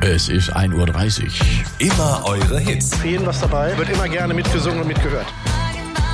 Es ist 1:30 Uhr. Immer eure Hits. Für jeden was dabei, wird immer gerne mitgesungen und mitgehört.